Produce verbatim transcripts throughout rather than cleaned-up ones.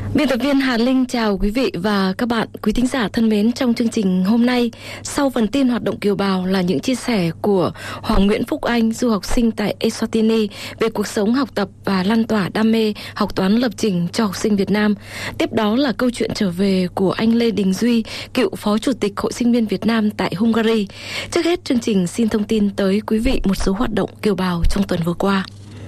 Biên tập viên Hà Linh chào quý vị và các bạn, quý thính giả thân mến. Trong chương trình hôm nay, sau phần tin hoạt động kiều bào là những chia sẻ của Hoàng Nguyễn Phúc Anh, du học sinh tại Eswatini, về cuộc sống, học tập và lan tỏa đam mê học toán lập trình cho học sinh Việt Nam. Tiếp đó là câu chuyện trở về của anh Lê Đình Duy, cựu Phó Chủ tịch Hội Sinh viên Việt Nam tại Hungary. Trước hết, chương trình xin thông tin tới quý vị một số hoạt động kiều bào trong tuần vừa qua.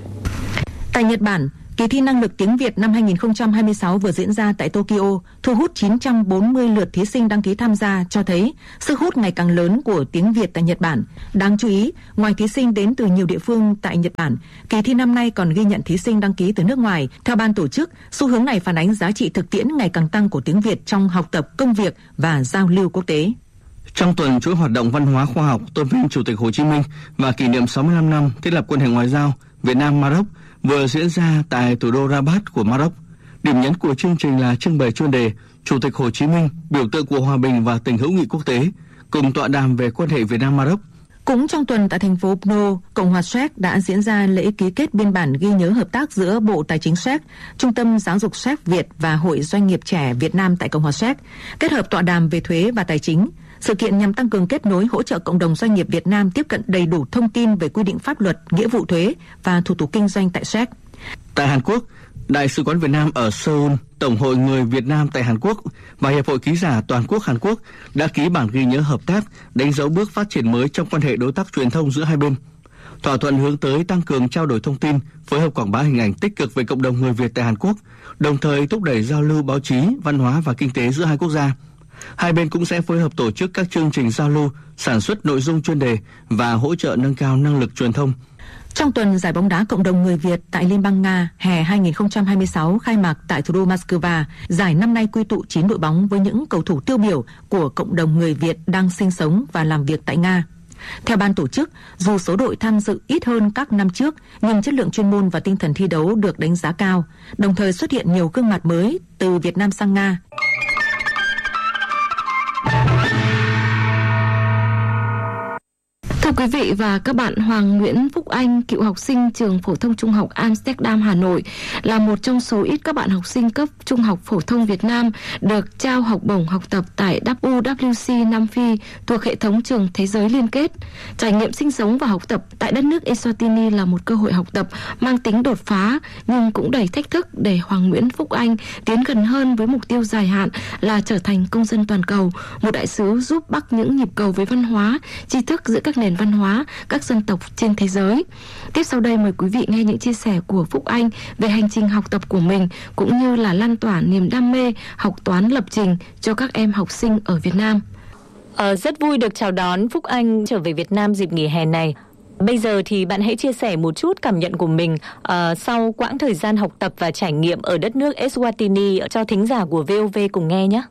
Tại Nhật Bản, kỳ thi năng lực tiếng Việt năm hai không hai sáu vừa diễn ra tại Tokyo, thu hút chín trăm bốn mươi lượt thí sinh đăng ký tham gia, cho thấy sức hút ngày càng lớn của tiếng Việt tại Nhật Bản. Đáng chú ý, ngoài thí sinh đến từ nhiều địa phương tại Nhật Bản, kỳ thi năm nay còn ghi nhận thí sinh đăng ký từ nước ngoài. Theo ban tổ chức, xu hướng này phản ánh giá trị thực tiễn ngày càng tăng của tiếng Việt trong học tập, công việc và giao lưu quốc tế. Trong tuần chuỗi hoạt động văn hóa khoa học tôn vinh Chủ tịch Hồ Chí Minh và kỷ niệm sáu mươi lăm năm thiết lập quan hệ ngoại giao Việt Nam Maroc vừa diễn ra tại thủ đô Rabat của Maroc. Điểm nhấn của chương trình là trưng bày chuyên đề Chủ tịch Hồ Chí Minh, biểu tượng của hòa bình và tình hữu nghị quốc tế, cùng tọa đàm về quan hệ Việt Nam Maroc. Cũng trong tuần tại thành phố Brno, Cộng hòa Séc đã diễn ra lễ ký kết biên bản ghi nhớ hợp tác giữa Bộ Tài chính Séc, Trung tâm Giáo dục Séc Việt và Hội Doanh nghiệp trẻ Việt Nam tại Cộng hòa Séc, kết hợp tọa đàm về thuế và tài chính. Sự kiện nhằm tăng cường kết nối, hỗ trợ cộng đồng doanh nghiệp Việt Nam tiếp cận đầy đủ thông tin về quy định pháp luật, nghĩa vụ thuế và thủ tục kinh doanh tại Séc. Tại Hàn Quốc, Đại sứ quán Việt Nam ở Seoul, Tổng hội Người Việt Nam tại Hàn Quốc và Hiệp hội Ký giả Toàn quốc Hàn Quốc đã ký bản ghi nhớ hợp tác, đánh dấu bước phát triển mới trong quan hệ đối tác truyền thông giữa hai bên. Thỏa thuận hướng tới tăng cường trao đổi thông tin, phối hợp quảng bá hình ảnh tích cực về cộng đồng người Việt tại Hàn Quốc, đồng thời thúc đẩy giao lưu báo chí, văn hóa và kinh tế giữa hai quốc gia. Hai bên cũng sẽ phối hợp tổ chức các chương trình giao lưu, sản xuất nội dung chuyên đề và hỗ trợ nâng cao năng lực truyền thông. Trong tuần giải bóng đá cộng đồng người Việt tại Liên bang Nga hè hai không hai sáu khai mạc tại thủ đô Moscow, giải năm nay quy tụ chín đội bóng với những cầu thủ tiêu biểu của cộng đồng người Việt đang sinh sống và làm việc tại Nga. Theo ban tổ chức, dù số đội tham dự ít hơn các năm trước, nhưng chất lượng chuyên môn và tinh thần thi đấu được đánh giá cao, đồng thời xuất hiện nhiều gương mặt mới từ Việt Nam sang Nga. Thưa quý vị và các bạn, Hoàng Nguyễn Phúc Anh, cựu học sinh trường phổ thông trung học Amsterdam, Hà Nội, là một trong số ít các bạn học sinh cấp trung học phổ thông Việt Nam được trao học bổng học tập tại W W C Nam Phi thuộc hệ thống trường thế giới liên kết. Trải nghiệm sinh sống và học tập tại đất nước Eswatini là một cơ hội học tập mang tính đột phá, nhưng cũng đầy thách thức để Hoàng Nguyễn Phúc Anh tiến gần hơn với mục tiêu dài hạn là trở thành công dân toàn cầu, một đại sứ giúp bắc những nhịp cầu với văn hóa, tri thức giữa các nền văn hóa, các dân tộc trên thế giới. Tiếp sau đây mời quý vị nghe những chia sẻ của Phúc Anh về hành trình học tập của mình, cũng như là lan tỏa niềm đam mê học toán lập trình cho các em học sinh ở Việt Nam. Ờ, rất vui được chào đón Phúc Anh trở về Việt Nam dịp nghỉ hè này. Bây giờ thì bạn hãy chia sẻ một chút cảm nhận của mình uh, sau quãng thời gian học tập và trải nghiệm ở đất nước Eswatini cho thính giả của vê o vê cùng nghe nhé.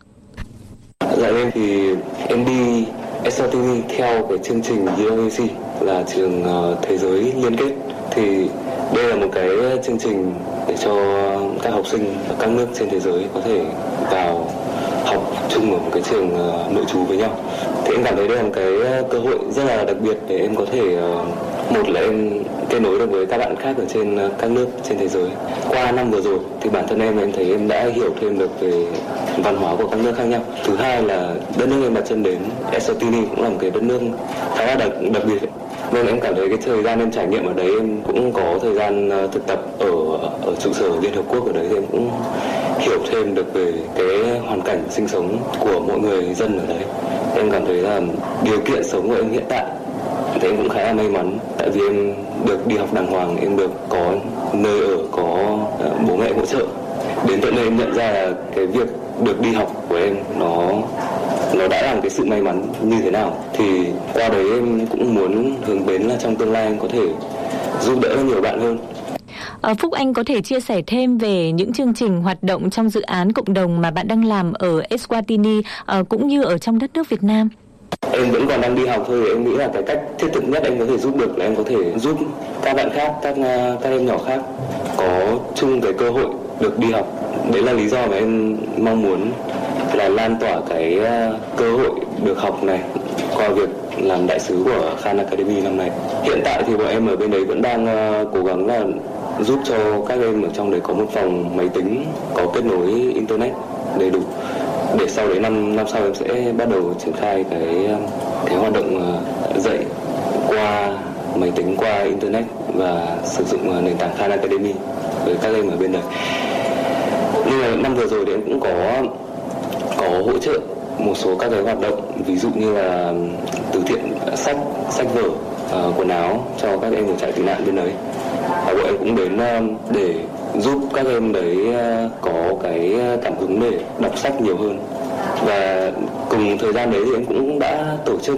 Dạ em thì em đi Eswatini theo cái chương trình U W C là trường uh, thế giới liên kết, thì đây là một cái chương trình để cho các học sinh ở các nước trên thế giới có thể vào học chung ở một cái trường uh, nội trú với nhau. Thì em cảm thấy đây là một cái cơ hội rất là đặc biệt để em có thể uh, một là em kết nối được với các bạn khác ở trên uh, các nước trên thế giới. Qua năm vừa rồi thì bản thân em em thấy em đã hiểu thêm được về văn hóa của các nước khác nhau. Thứ hai là đất nước em đặt chân đến, Eswatini cũng là một cái đất nước khá là đặc, đặc biệt. Nên em cảm thấy cái thời gian em trải nghiệm ở đấy, em cũng có thời gian uh, thực tập ở ở trụ sở Liên Hợp Quốc ở đấy, thì em cũng hiểu thêm được về cái hoàn cảnh sinh sống của mọi người dân ở đấy. Em cảm thấy là điều kiện sống của em hiện tại thì em cũng khá là may mắn, tại vì em được đi học đàng hoàng, em được có nơi ở, có uh, bố mẹ hỗ trợ. Đến tận đây em nhận ra là cái việc được đi học của em nó nó đã là một cái sự may mắn như thế nào. Thì qua đấy em cũng muốn hướng đến là trong tương lai em có thể giúp đỡ nhiều bạn hơn. À, Phúc Anh có thể chia sẻ thêm về những chương trình hoạt động trong dự án cộng đồng mà bạn đang làm ở Eswatini à, cũng như ở trong đất nước Việt Nam? Em vẫn còn đang đi học thôi, em nghĩ là cái cách thiết thực nhất em có thể giúp được là em có thể giúp các bạn khác, các các em nhỏ khác có chung cái cơ hội được đi học. Đấy là lý do mà em mong muốn là lan tỏa cái cơ hội được học này qua việc làm đại sứ của Khan Academy năm nay. Hiện tại thì bọn em ở bên đấy vẫn đang cố gắng là giúp cho các em ở trong đấy có một phòng máy tính có kết nối internet đầy đủ, để sau đấy năm năm sau em sẽ bắt đầu triển khai cái cái hoạt động dạy qua máy tính, qua internet và sử dụng nền tảng Khan Academy với các em ở bên đấy. Nhưng mà năm vừa rồi thì em cũng có có hỗ trợ một số các cái hoạt động, ví dụ như là từ thiện sách, sách vở, uh, quần áo cho các em ở trại tị nạn bên đấy. Và bọn em cũng đến uh, để giúp các em đấy uh, có cái cảm hứng để đọc sách nhiều hơn. Và cùng thời gian đấy thì em cũng đã tổ chức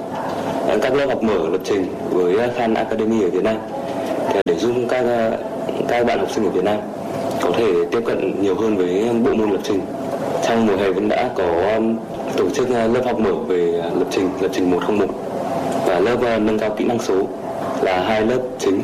uh, các lớp học mở lập trình với Khan Academy ở Việt Nam để giúp các uh, các bạn học sinh ở Việt Nam có thể tiếp cận nhiều hơn với bộ môn lập trình. Trong mùa hè vẫn đã có tổ chức lớp học mở về lập trình, lập trình một không một và lớp nâng cao kỹ năng số là hai lớp chính.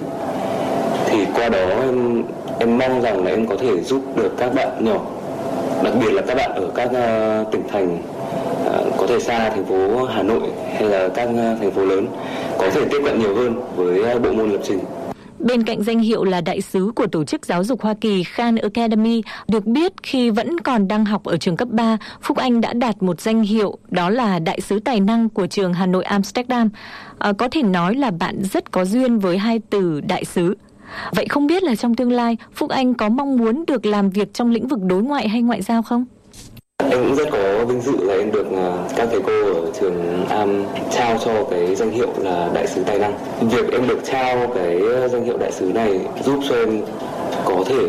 Thì qua đó em, em mong rằng là em có thể giúp được các bạn nhỏ, đặc biệt là các bạn ở các uh, tỉnh thành uh, có thể xa thành phố Hà Nội hay là các uh, thành phố lớn có thể tiếp cận nhiều hơn với uh, bộ môn lập trình. Bên cạnh danh hiệu là đại sứ của tổ chức giáo dục Hoa Kỳ Khan Academy, được biết khi vẫn còn đang học ở trường cấp ba, Phúc Anh đã đạt một danh hiệu, đó là đại sứ tài năng của trường Hà Nội Amsterdam. À, có thể nói là bạn rất có duyên với hai từ đại sứ. Vậy không biết là trong tương lai, Phúc Anh có mong muốn được làm việc trong lĩnh vực đối ngoại hay ngoại giao không? Em cũng rất có vinh dự là em được các thầy cô ở trường Am trao cho cái danh hiệu là đại sứ tài năng. Việc em được trao cái danh hiệu đại sứ này giúp cho em có thể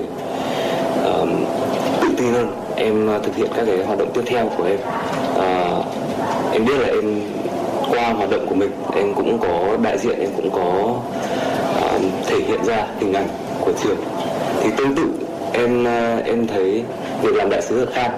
uh, tự tin hơn em thực hiện các cái hoạt động tiếp theo của em. Uh, em biết là em qua hoạt động của mình em cũng có đại diện, em cũng có uh, thể hiện ra hình ảnh của trường. Thì tương tự em uh, em thấy việc làm đại sứ ở Khan,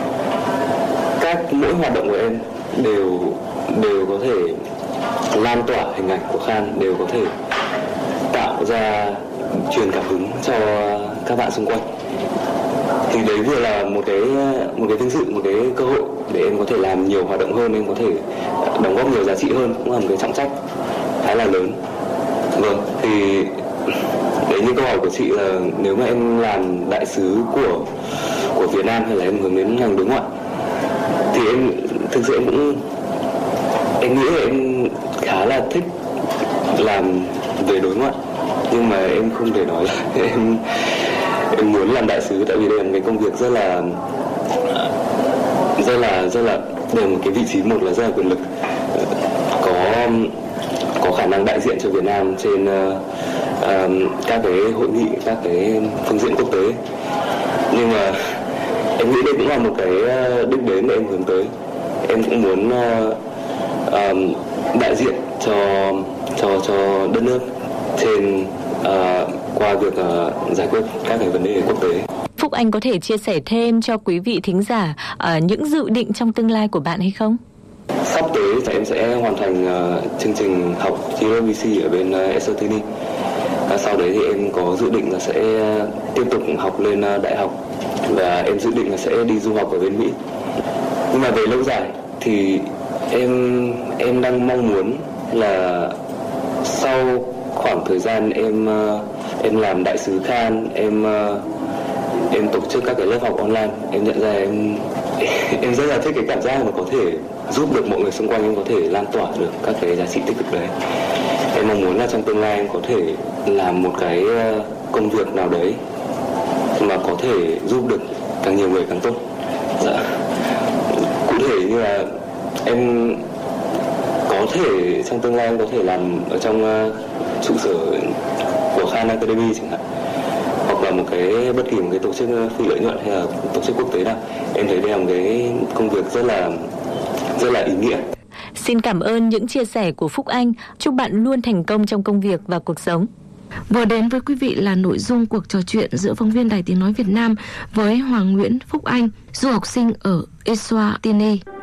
các mỗi hoạt động của em đều đều có thể lan tỏa hình ảnh của Khan, đều có thể tạo ra truyền cảm hứng cho các bạn xung quanh. Thì đấy vừa là một cái một cái vinh dự, một cái cơ hội để em có thể làm nhiều hoạt động hơn, em có thể đóng góp nhiều giá trị hơn, cũng là một cái trọng trách khá là lớn. Vâng, thì đấy, như câu hỏi của chị là nếu mà em làm đại sứ của của Việt Nam hay là em hướng đến ngành đối ngoại, thì em thực sự em cũng em nghĩ là em khá là thích làm về đối ngoại, nhưng mà em không thể nói là em em muốn làm đại sứ, tại vì đây là một cái công việc rất là rất là rất là đây là một cái vị trí, một là rất là quyền lực, có có khả năng đại diện cho Việt Nam trên uh, uh, các cái hội nghị, các cái phương diện quốc tế. Nhưng mà em nghĩ đây cũng là một cái đích đến để em hướng tới. Em cũng muốn uh, um, đại diện cho cho cho đất nước trên uh, qua việc uh, giải quyết các cái vấn đề quốc tế. Phúc Anh có thể chia sẻ thêm cho quý vị thính giả uh, những dự định trong tương lai của bạn hay không? Sắp tới thì em sẽ hoàn thành uh, chương trình học giê rờ bê xê ở bên uh, Eswatini. Và sau đấy thì em có dự định là sẽ uh, tiếp tục học lên uh, đại học, và em dự định là sẽ đi du học ở bên Mỹ. Nhưng mà về lâu dài thì em em đang mong muốn là sau khoảng thời gian em em làm đại sứ Khan, em em tổ chức các cái lớp học online, em nhận ra em em rất là thích cái cảm giác mà có thể giúp được mọi người xung quanh, em có thể lan tỏa được các cái giá trị tích cực đấy. Em mong muốn là trong tương lai em có thể làm một cái công việc nào đấy mà có thể giúp được càng nhiều người càng tốt. Dạ. Cụ thể như là em có thể trong tương lai em có thể làm ở trong uh, trụ sở của Khan Academy chẳng hạn, hoặc là một cái bất kỳ một cái tổ chức phi lợi nhuận hay là tổ chức quốc tế nào. Em thấy đây là một cái công việc rất là rất là ý nghĩa. Xin cảm ơn những chia sẻ của Phúc Anh. Chúc bạn luôn thành công trong công việc và cuộc sống. Vừa đến với quý vị là nội dung cuộc trò chuyện giữa phóng viên Đài Tiếng Nói Việt Nam với Hoàng Nguyễn Phúc Anh, du học sinh ở Eswatini.